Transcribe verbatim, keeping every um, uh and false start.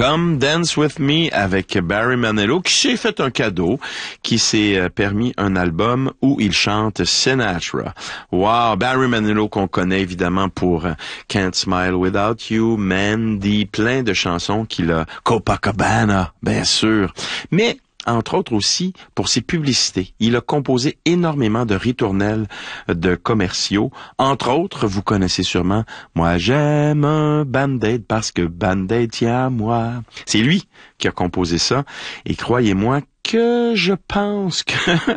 Come Dance With Me avec Barry Manilow qui s'est fait un cadeau, qui s'est permis un album où il chante Sinatra. Wow, Barry Manilow qu'on connaît évidemment pour Can't Smile Without You, Mandy, plein de chansons qu'il a, Copacabana, bien sûr. Mais entre autres aussi pour ses publicités. Il a composé énormément de ritournelles de commerciaux. Entre autres, vous connaissez sûrement « Moi j'aime un Band-Aid parce que Band-Aid tient à moi ». C'est lui qui a composé ça. Et croyez-moi que je pense que